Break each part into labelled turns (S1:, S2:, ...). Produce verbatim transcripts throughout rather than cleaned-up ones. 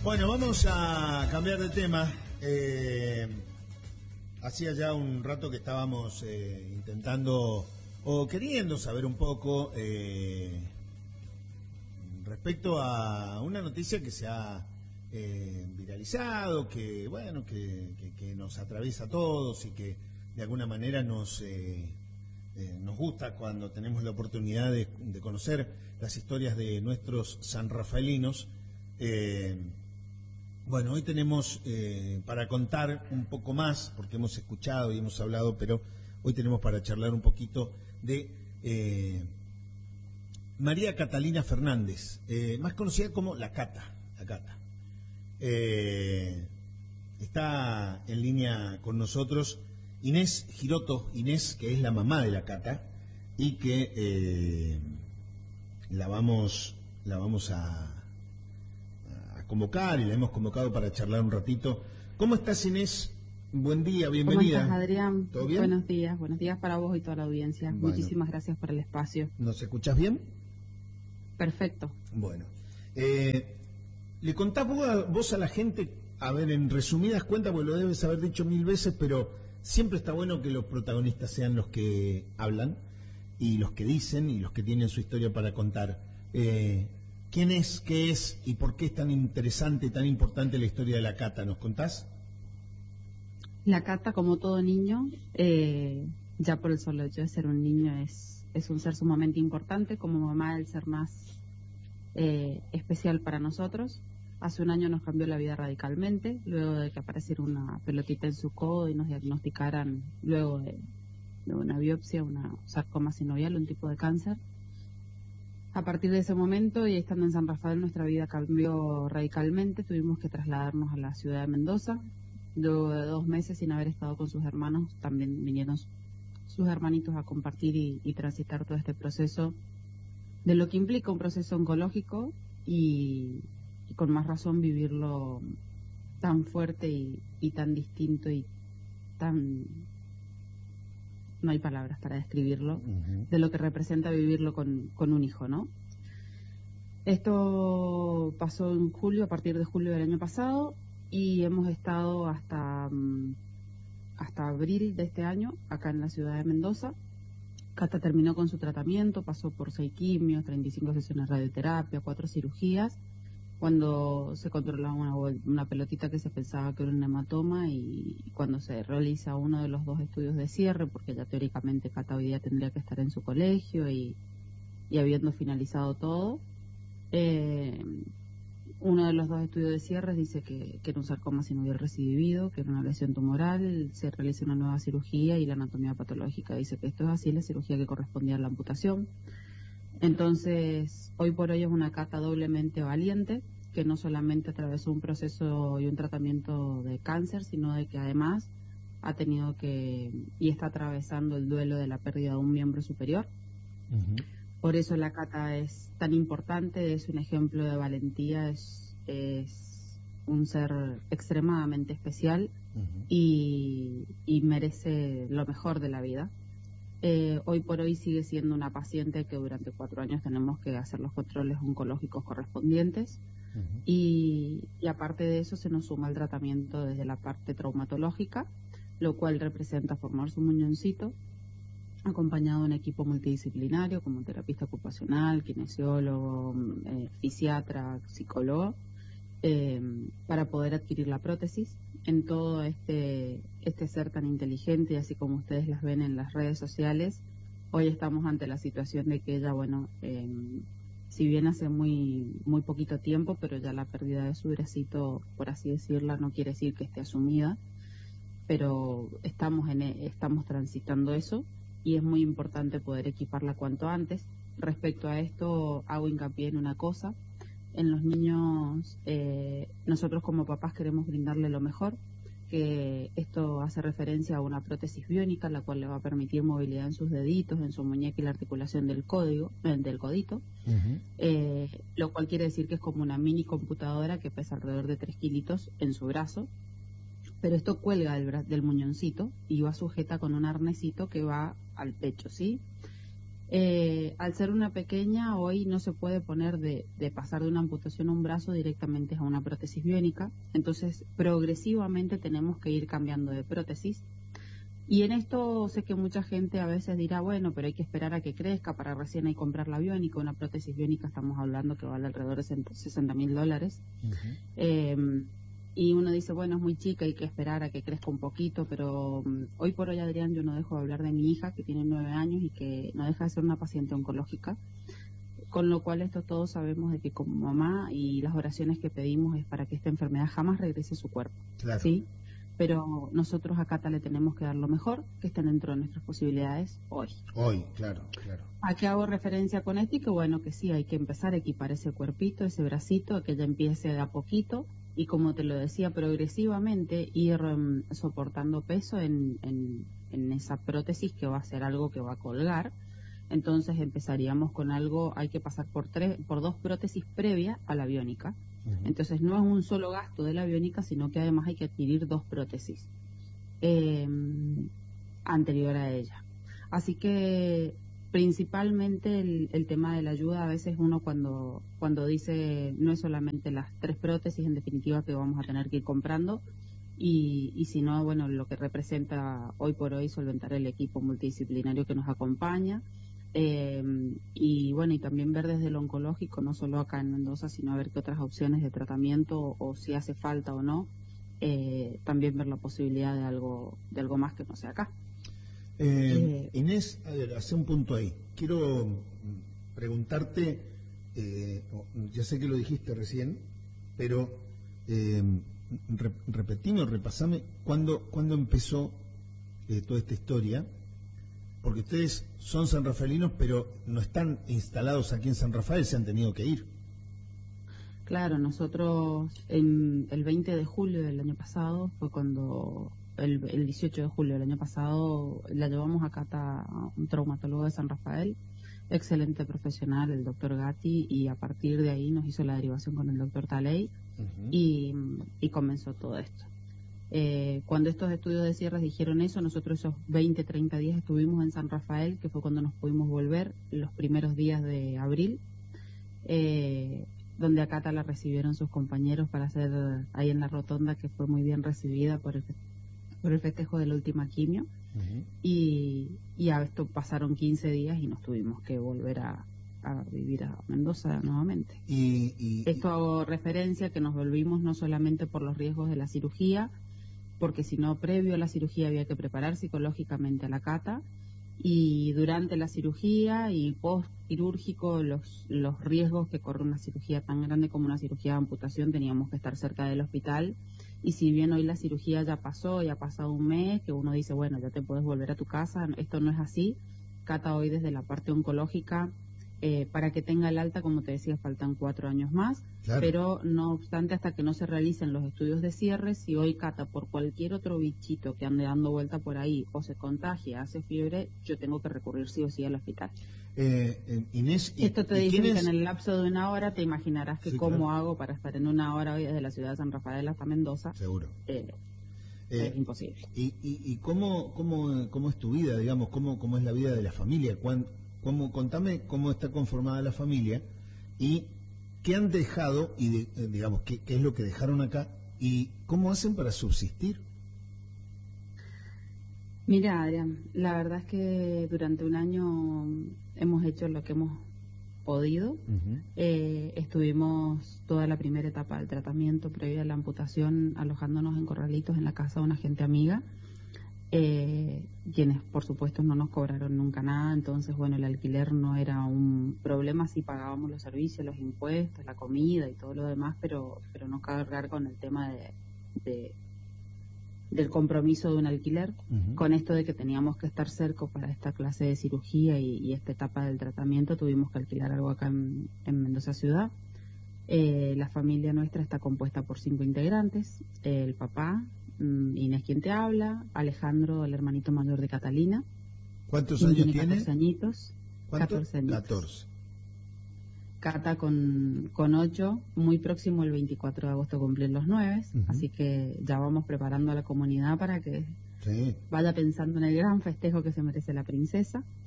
S1: Bueno, vamos a cambiar de tema. Eh, hacía ya un rato que estábamos eh, intentando o queriendo saber un poco eh, respecto a una noticia que se ha eh, viralizado, que bueno, que, que, que nos atraviesa a todos y que de alguna manera nos eh, eh, nos gusta cuando tenemos la oportunidad de, de conocer las historias de nuestros sanrafaelinos. Eh, Bueno, hoy tenemos eh, para contar un poco más, porque hemos escuchado y hemos hablado, pero hoy tenemos para charlar un poquito de eh, María Catalina Fernández, eh, más conocida como La Cata. La Cata. Eh, está en línea con nosotros Inés Giroto, Inés, que es la mamá de La Cata, y que eh, la vamos, la vamos a... convocar y la hemos convocado para charlar un ratito. ¿Cómo estás, Inés? Buen día, bienvenida.
S2: ¿Cómo estás, Adrián?
S1: ¿Todo bien?
S2: Buenos días, buenos días para vos y toda la audiencia.
S1: Bueno.
S2: Muchísimas gracias por el espacio.
S1: ¿Nos escuchás bien?
S2: Perfecto.
S1: Bueno. Eh, ¿Le contás vos a, vos a la gente, a ver, en resumidas cuentas, porque lo debes haber dicho mil veces, pero siempre está bueno que los protagonistas sean los que hablan y los que dicen y los que tienen su historia para contar. Eh, ¿Quién es, qué es y por qué es tan interesante y tan importante la historia de La Cata? ¿Nos contás?
S2: La Cata, como todo niño, eh, ya por el solo hecho de ser un niño, es, es un ser sumamente importante. Como mamá, el ser más eh, especial para nosotros. Hace un año nos cambió la vida radicalmente, luego de que apareciera una pelotita en su codo y nos diagnosticaran, luego de, de una biopsia, una sarcoma sinovial, un tipo de cáncer. A partir de ese momento, y estando en San Rafael, nuestra vida cambió radicalmente. Tuvimos que trasladarnos a la ciudad de Mendoza. Luego de dos meses sin haber estado con sus hermanos, también vinieron sus hermanitos a compartir y, y transitar todo este proceso de lo que implica un proceso oncológico y, y con más razón vivirlo tan fuerte y, y tan distinto y tan... no hay palabras para describirlo, uh-huh. de lo que representa vivirlo con, con un hijo, ¿no? Esto pasó en julio, a partir de julio del año pasado, y hemos estado hasta, hasta abril de este año, acá en la ciudad de Mendoza. Cata terminó con su tratamiento, pasó por seis quimios, treinta y cinco sesiones de radioterapia, cuatro cirugías, cuando se controlaba una, una pelotita que se pensaba que era un hematoma y cuando se realiza uno de los dos estudios de cierre, porque ya teóricamente Cata hoy día tendría que estar en su colegio y, y habiendo finalizado todo, eh, uno de los dos estudios de cierre dice que, que era un sarcoma sinovial recidivo, que era una lesión tumoral, se realiza una nueva cirugía y la anatomía patológica dice que esto es así, la cirugía que correspondía a la amputación. Entonces, hoy por hoy es una Cata doblemente valiente, que no solamente atravesó un proceso y un tratamiento de cáncer, sino de que además ha tenido que, y está atravesando el duelo de la pérdida de un miembro superior. Uh-huh. Por eso la Cata es tan importante, es un ejemplo de valentía, es, es un ser extremadamente especial uh-huh. y, y merece lo mejor de la vida. Eh, hoy por hoy sigue siendo una paciente que durante cuatro años tenemos que hacer los controles oncológicos correspondientes uh-huh. y, y aparte de eso se nos suma el tratamiento desde la parte traumatológica, lo cual representa formar su muñoncito acompañado de un equipo multidisciplinario como terapista ocupacional, kinesiólogo, eh, fisiatra, psicólogo, eh, para poder adquirir la prótesis. En todo este, este ser tan inteligente, y así como ustedes las ven en las redes sociales, hoy estamos ante la situación de que ella, bueno, eh, si bien hace muy muy poquito tiempo, pero ya la pérdida de su bracito, por así decirla, no quiere decir que esté asumida, pero estamos, en, estamos transitando eso y es muy importante poder equiparla cuanto antes. Respecto a esto, hago hincapié en una cosa. En los niños, eh, nosotros como papás queremos brindarle lo mejor, que esto hace referencia a una prótesis biónica, la cual le va a permitir movilidad en sus deditos, en su muñeca y la articulación del código, eh, del codito, uh-huh. eh, lo cual quiere decir que es como una mini computadora que pesa alrededor de tres kilitos en su brazo, pero esto cuelga del, del muñoncito y va sujeta con un arnesito que va al pecho, ¿sí? Eh, al ser una pequeña, hoy no se puede poner de, de pasar de una amputación a un brazo directamente a una prótesis biónica, entonces progresivamente tenemos que ir cambiando de prótesis. Y en esto sé que mucha gente a veces dirá, bueno, pero hay que esperar a que crezca para recién ahí comprar la biónica. Una prótesis biónica estamos hablando que vale alrededor de sesenta mil dólares. Uh-huh. eh, y uno dice, bueno, es muy chica, hay que esperar a que crezca un poquito, pero um, hoy por hoy, Adrián, yo no dejo de hablar de mi hija, que tiene nueve años y que no deja de ser una paciente oncológica, con lo cual esto todos sabemos de que como mamá y las oraciones que pedimos es para que esta enfermedad jamás regrese a su cuerpo.
S1: Claro.
S2: ¿Sí? Pero nosotros a Cata le tenemos que dar lo mejor que esté dentro de nuestras posibilidades hoy.
S1: Hoy, claro, claro.
S2: ¿A qué hago referencia con esto? Y que bueno, que sí, hay que empezar a equipar ese cuerpito, ese bracito, que ella empiece de a poquito y como te lo decía, progresivamente ir um, soportando peso en, en, en esa prótesis que va a ser algo que va a colgar. Entonces empezaríamos con algo, hay que pasar por tres, por dos prótesis previas a la biónica. Entonces no es un solo gasto de la biónica, sino que además hay que adquirir dos prótesis eh, anterior a ella. Así que principalmente el, el tema de la ayuda, a veces uno cuando, cuando dice no es solamente las tres prótesis en definitiva que vamos a tener que ir comprando, y, y sino bueno, lo que representa hoy por hoy solventar el equipo multidisciplinario que nos acompaña. Eh, y bueno, y también ver desde lo oncológico, no solo acá en Mendoza, sino ver qué otras opciones de tratamiento o, o si hace falta o no, eh, también ver la posibilidad de algo de algo más que no sea acá.
S1: Eh, eh, Inés, a ver, hace un punto ahí. Quiero preguntarte, eh, ya sé que lo dijiste recién, pero eh, re, repetime o repasame, ¿cuándo, ¿cuándo empezó eh, toda esta historia? Porque ustedes son sanrafaelinos, pero no están instalados aquí en San Rafael, se han tenido que ir.
S2: Claro, nosotros en el veinte de julio del año pasado fue cuando, el, el dieciocho de julio del año pasado, la llevamos a Cata, a un traumatólogo de San Rafael, excelente profesional, el doctor Gatti, y a partir de ahí nos hizo la derivación con el doctor Taley, uh-huh. y, y comenzó todo esto. Eh, cuando estos estudios de cierres dijeron eso, nosotros esos veinte, treinta días estuvimos en San Rafael, que fue cuando nos pudimos volver, los primeros días de abril, eh, donde a Cata la recibieron sus compañeros para hacer ahí en la rotonda, que fue muy bien recibida por el, por el festejo de la última quimio. Uh-huh. y, y a esto pasaron quince días y nos tuvimos que volver a, a vivir a Mendoza nuevamente.
S1: Y, y,
S2: esto hago referencia que nos volvimos no solamente por los riesgos de la cirugía, porque si no, previo a la cirugía había que preparar psicológicamente a la Cata, y durante la cirugía y post quirúrgico los, los riesgos que corre una cirugía tan grande como una cirugía de amputación, teníamos que estar cerca del hospital, y si bien hoy la cirugía ya pasó, ya ha pasado un mes, que uno dice, bueno, ya te puedes volver a tu casa, esto no es así. Cata hoy desde la parte oncológica, Eh, para que tenga el alta, como te decía, faltan cuatro años más, claro. Pero no obstante, hasta que no se realicen los estudios de cierre, si hoy Cata por cualquier otro bichito que ande dando vuelta por ahí o se contagia, hace fiebre, yo tengo que recurrir sí o sí al hospital.
S1: Eh, eh, Inés, y,
S2: Esto te
S1: ¿y
S2: dicen
S1: quién
S2: que
S1: es?
S2: en el lapso de una hora te imaginarás que sí, cómo claro. hago para estar en una hora hoy desde la ciudad de San Rafael hasta Mendoza.
S1: Seguro.
S2: Eh,
S1: Eh,
S2: es imposible.
S1: ¿Y, y, y cómo, cómo, cómo es tu vida, digamos, cómo, cómo es la vida de la familia? ¿Cuán, cómo, contame cómo está conformada la familia y qué han dejado, y de, eh, digamos, qué, qué es lo que dejaron acá y cómo hacen para subsistir.
S2: Mira, Adrián, la verdad es que durante un año hemos hecho lo que hemos podido. Uh-huh. Eh, estuvimos toda la primera etapa del tratamiento previa a la amputación alojándonos en corralitos en la casa de una gente amiga, eh, quienes por supuesto no nos cobraron nunca nada, entonces bueno, el alquiler no era un problema, sí pagábamos los servicios, los impuestos, la comida y todo lo demás, pero, pero no cargar con el tema de, de del compromiso de un alquiler, uh-huh. Con esto de que teníamos que estar cerca para esta clase de cirugía y, y esta etapa del tratamiento, tuvimos que alquilar algo acá en, en Mendoza ciudad. Eh, la familia nuestra está compuesta por cinco integrantes, eh, el papá, um, Inés quien te habla, Alejandro, el hermanito mayor de Catalina.
S1: ¿Cuántos años tiene?
S2: catorce añitos.
S1: ¿Cuánto?
S2: catorce añitos.
S1: catorce.
S2: Cata con, con ocho, muy próximo el veinticuatro de agosto cumplir los nueve, uh-huh. Así que ya vamos preparando a la comunidad para que sí. Vaya pensando en el gran festejo que se merece la princesa.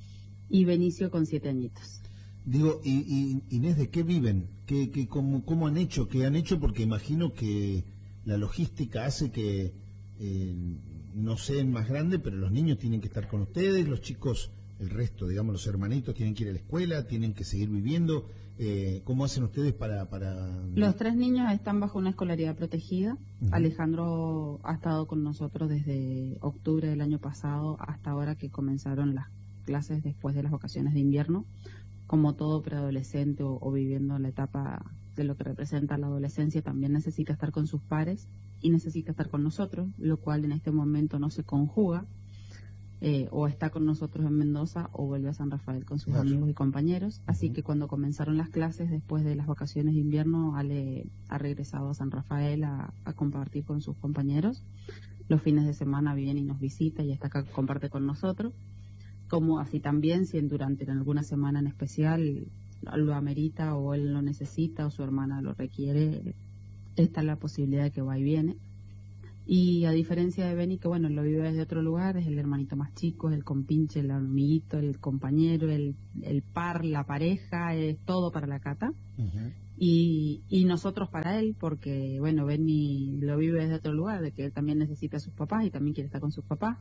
S2: y Benicio con siete añitos.
S1: Digo, y, y Inés, ¿de qué viven? ¿Qué, qué, cómo, ¿Cómo han hecho? ¿Qué han hecho? Porque imagino que la logística hace que, eh, no sé, más grande, pero los niños tienen que estar con ustedes, los chicos, el resto, digamos, los hermanitos tienen que ir a la escuela, tienen que seguir viviendo. Eh, ¿Cómo hacen ustedes para, para...?
S2: Los tres niños están bajo una escolaridad protegida. Uh-huh. Alejandro ha estado con nosotros desde octubre del año pasado hasta ahora que comenzaron las clases después de las vacaciones de invierno. Como todo preadolescente o, o viviendo la etapa de lo que representa la adolescencia, también necesita estar con sus pares y necesita estar con nosotros, lo cual en este momento no se conjuga, eh, o está con nosotros en Mendoza o vuelve a San Rafael con sus claro. amigos y compañeros. Así uh-huh. que cuando comenzaron las clases después de las vacaciones de invierno, Ale ha regresado a San Rafael a, a compartir con sus compañeros. Los fines de semana viene y nos visita y está acá, comparte con nosotros. Como así también, si durante en alguna semana en especial lo amerita o él lo necesita o su hermana lo requiere, está la posibilidad de que va y viene. Y a diferencia de Beni, que bueno, lo vive desde otro lugar, es el hermanito más chico, es el compinche, el amiguito, el compañero, el, el par, la pareja, es todo para la Cata. Uh-huh. Y, y nosotros para él, porque bueno, Beni lo vive desde otro lugar, de que él también necesita a sus papás y también quiere estar con sus papás.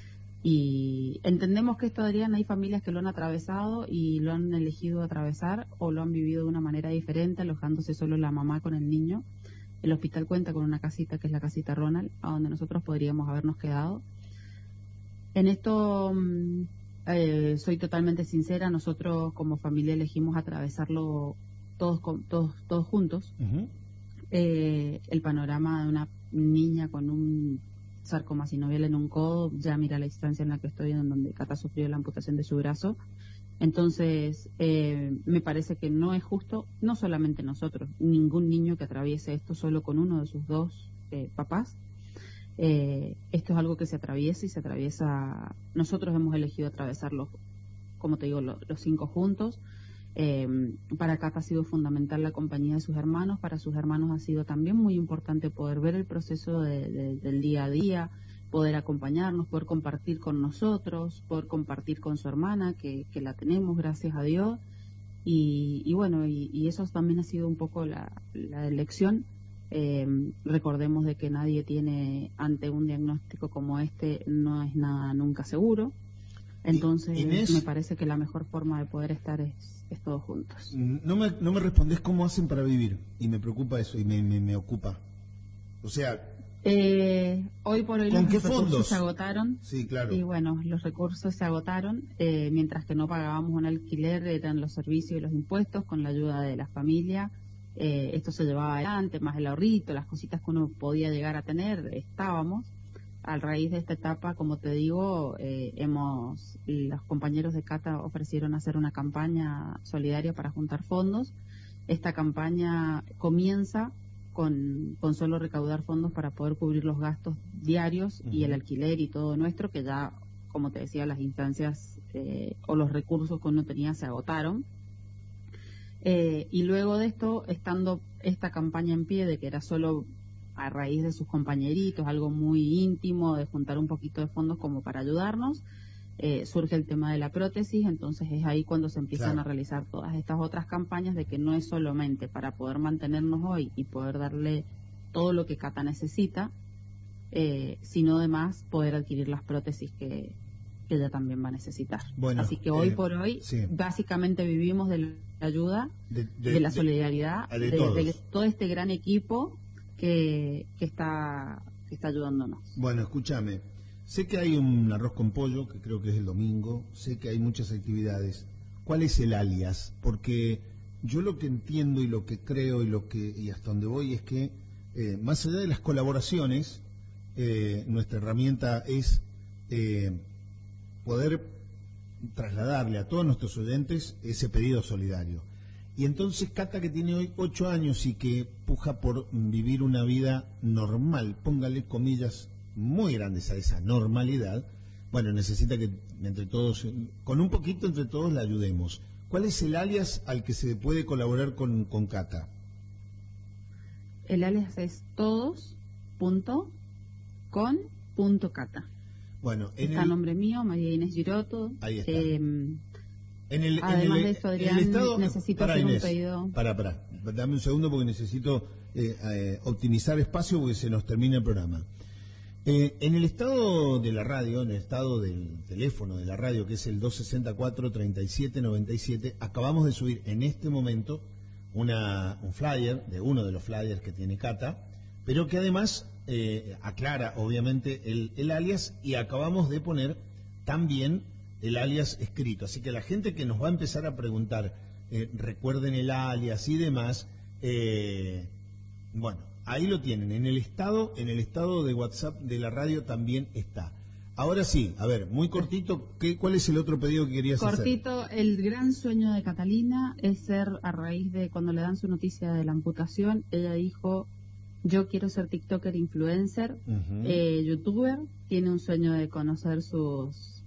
S2: Y entendemos que esto, Adrián, hay familias que lo han atravesado y lo han elegido atravesar o lo han vivido de una manera diferente, alojándose solo la mamá con el niño. El hospital cuenta con una casita que es la casita Ronald, a donde nosotros podríamos habernos quedado. En esto eh, soy totalmente sincera, nosotros como familia elegimos atravesarlo todos, todos, todos juntos. Uh-huh. Eh, el panorama de una niña con un sarcoma sinovial en un codo, ya mira la distancia en la que estoy, en donde Cata sufrió la amputación de su brazo. Entonces, eh, me parece que no es justo, no solamente nosotros, ningún niño que atraviese esto solo con uno de sus dos eh, papás. Eh, esto es algo que se atraviesa y se atraviesa, nosotros hemos elegido atravesarlo, como te digo, lo, los cinco juntos. Eh, para Cata ha sido fundamental la compañía de sus hermanos, para sus hermanos ha sido también muy importante poder ver el proceso de, de, del día a día, poder acompañarnos, poder compartir con nosotros, poder compartir con su hermana, que, que la tenemos, gracias a Dios, y, y bueno, y, y eso también ha sido un poco la, la elección. Eh, recordemos de que nadie tiene, ante un diagnóstico como este, no es nada nunca seguro. Entonces, Inés, me parece que la mejor forma de poder estar es, es todos juntos.
S1: No me, no me respondés cómo hacen para vivir, y me preocupa eso, y me, me, me ocupa. O sea...
S2: Eh, hoy por hoy
S1: ¿con
S2: los
S1: qué
S2: recursos
S1: fondos?
S2: se agotaron.
S1: Sí, claro.
S2: Y bueno, los recursos se agotaron, eh, mientras que no pagábamos un alquiler, eran los servicios y los impuestos, con la ayuda de la familia. Eh, esto se llevaba adelante, más el ahorrito, las cositas que uno podía llegar a tener, estábamos. A raíz de esta etapa, como te digo, eh, hemos, los compañeros de Cata ofrecieron hacer una campaña solidaria para juntar fondos. Esta campaña comienza con, con solo recaudar fondos para poder cubrir los gastos diarios uh-huh. y el alquiler y todo nuestro, que ya, como te decía, las instancias eh, o los recursos que uno tenía se agotaron. Eh, y luego de esto, estando esta campaña en pie, de que era solo a raíz de sus compañeritos, algo muy íntimo, de juntar un poquito de fondos como para ayudarnos, eh, surge el tema de la prótesis. Entonces es ahí cuando se empiezan claro. a realizar todas estas otras campañas, de que no es solamente para poder mantenernos hoy y poder darle todo lo que Cata necesita, eh, sino además poder adquirir las prótesis que, que ella también va a necesitar. Bueno, así que hoy eh, por hoy sí. básicamente vivimos de la ayuda, de, de, de la solidaridad, de, de, de, de todo este gran equipo Que, que está que está ayudándonos.
S1: Bueno, escúchame, sé que hay un arroz con pollo, que creo que es el domingo, sé que hay muchas actividades. ¿Cuál es el alias? Porque yo lo que entiendo y lo que creo y lo que y hasta donde voy es que eh, más allá de las colaboraciones, eh, nuestra herramienta es eh, poder trasladarle a todos nuestros oyentes ese pedido solidario. Y entonces Cata, que tiene hoy ocho años y que puja por vivir una vida normal, póngale comillas muy grandes a esa normalidad, bueno, necesita que entre todos, con un poquito entre todos la ayudemos. ¿Cuál es el alias al que se puede colaborar con, con Cata?
S2: El alias es todos punto con punto Cata.
S1: Bueno, en
S2: está
S1: el...
S2: nombre mío, María Inés Giroto.
S1: Ahí está.
S2: Eh,
S1: En el,
S2: Además
S1: en el,
S2: de eso, Adrián,
S1: en el estado,
S2: necesito
S1: para,
S2: hacer
S1: Inés,
S2: un pedido.
S1: Para, para, dame un segundo porque necesito eh, eh, optimizar espacio porque se nos termina el programa. Eh, en el estado de la radio, en el estado del teléfono de la radio, que es el dos sesenta y cuatro, treinta y siete noventa y siete, acabamos de subir en este momento una, un flyer, de uno de los flyers que tiene Cata, pero que además eh, aclara, obviamente, el, el alias, y acabamos de poner también el alias escrito. Así que la gente que nos va a empezar a preguntar, eh, recuerden el alias y demás, eh, bueno, ahí lo tienen, en el estado, en el estado de WhatsApp de la radio también está. Ahora sí, a ver, muy cortito, ¿qué, ¿cuál es el otro pedido que querías
S2: cortito,
S1: hacer?
S2: Cortito, el gran sueño de Catalina es ser, a raíz de cuando le dan su noticia de la amputación, ella dijo, yo quiero ser TikToker, influencer, uh-huh. eh, youtuber, tiene un sueño de conocer sus,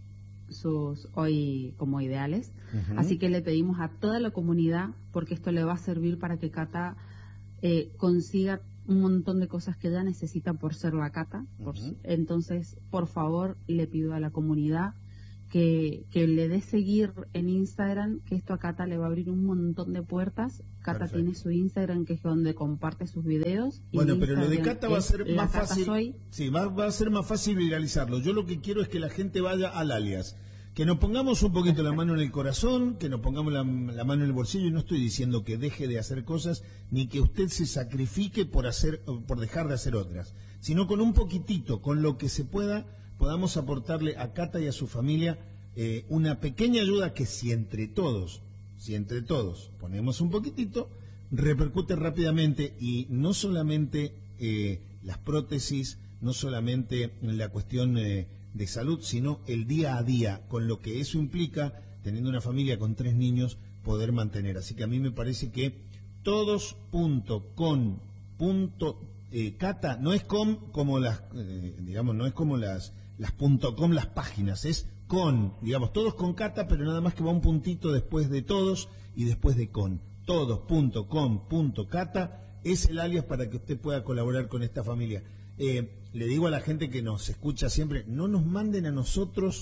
S2: sus hoy como ideales, uh-huh. Así que le pedimos a toda la comunidad, porque esto le va a servir para que Cata eh, consiga un montón de cosas que ella necesita por ser la Cata. Por, uh-huh. Entonces, por favor, le pido a la comunidad que, que le dé seguir en Instagram, que esto a Cata le va a abrir un montón de puertas. Cata Perfecto. Tiene su Instagram, que es donde comparte sus videos.
S1: Bueno, pero lo de Cata va a ser más fácil.
S2: Soy.
S1: Sí, va, va a ser más fácil viralizarlo. Yo lo que quiero es que la gente vaya al alias. Que nos pongamos un poquito la mano en el corazón, que nos pongamos la, la mano en el bolsillo, y no estoy diciendo que deje de hacer cosas, ni que usted se sacrifique por hacer, por dejar de hacer otras, sino con un poquitito, con lo que se pueda, podamos aportarle a Cata y a su familia eh, una pequeña ayuda que si entre todos, si entre todos ponemos un poquitito, repercute rápidamente, y no solamente eh, las prótesis, no solamente la cuestión eh, de salud, sino el día a día, con lo que eso implica, teniendo una familia con tres niños, poder mantener. Así que a mí me parece que todos punto con punto cata no es com como las, eh, digamos, no es como las las punto com las páginas, es con, digamos, todos con Cata, pero nada más que va un puntito después de todos y después de con. Todos punto com punto cata es el alias para que usted pueda colaborar con esta familia. Eh, le digo a la gente que nos escucha siempre, no nos manden a nosotros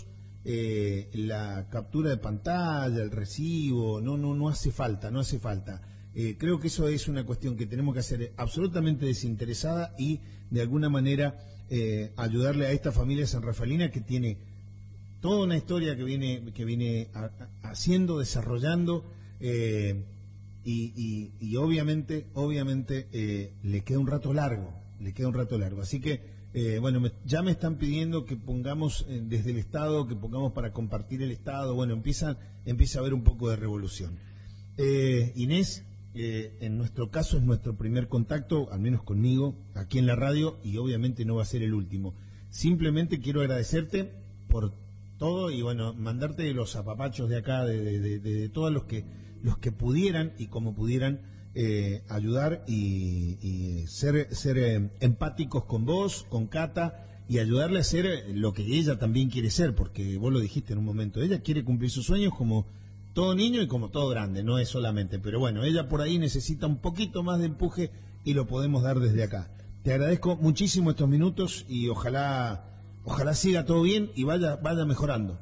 S1: eh, la captura de pantalla, el recibo, no, no, no hace falta, no hace falta. Eh, creo que eso es una cuestión que tenemos que hacer absolutamente desinteresada y de alguna manera eh, ayudarle a esta familia sanrafaelina que tiene toda una historia que viene, que viene a, a, haciendo, desarrollando eh, y, y, y obviamente, obviamente eh, le queda un rato largo. le queda un rato largo, así que eh, bueno, me, ya me están pidiendo que pongamos eh, desde el Estado, que pongamos para compartir el Estado, bueno, empieza, empieza a haber un poco de revolución. eh, Inés, eh, en nuestro caso es nuestro primer contacto, al menos conmigo, aquí en la radio, y obviamente no va a ser el último. Simplemente quiero agradecerte por todo y bueno, mandarte los apapachos de acá, de, de, de, de todos los que, los que pudieran y como pudieran Eh, ayudar y, y ser, ser eh, empáticos con vos, con Cata, y ayudarle a ser lo que ella también quiere ser, porque vos lo dijiste en un momento, ella quiere cumplir sus sueños como todo niño y como todo grande, no es solamente, pero bueno, ella por ahí necesita un poquito más de empuje y lo podemos dar desde acá. Te agradezco muchísimo estos minutos y ojalá, ojalá siga todo bien y vaya, vaya mejorando.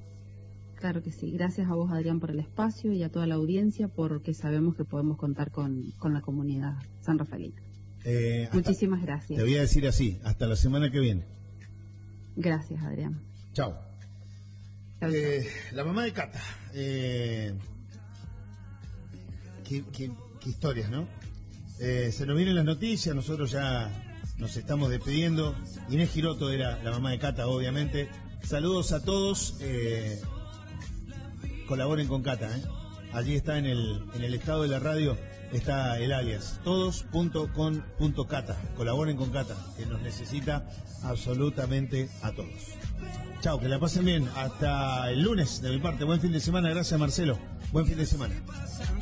S2: Claro que sí. Gracias a vos, Adrián, por el espacio y a toda la audiencia, porque sabemos que podemos contar con, con la comunidad sanrafaelina.
S1: Eh,
S2: Muchísimas gracias.
S1: Te voy a decir así, hasta la semana que viene.
S2: Gracias, Adrián.
S1: Chao.
S2: Chau,
S1: eh, chau. La mamá de Cata. Eh, qué, qué, qué historias, ¿no? Eh, se nos vienen las noticias, nosotros ya nos estamos despidiendo. Inés Giroto era la mamá de Cata, obviamente. Saludos a todos. Eh, colaboren con Cata, ¿eh? Allí está en el, en el estado de la radio, está el alias, todos punto con punto cata. Colaboren con Cata, que nos necesita absolutamente a todos. Chao, que la pasen bien. Hasta el lunes de mi parte. Buen fin de semana. Gracias, Marcelo. Buen fin de semana.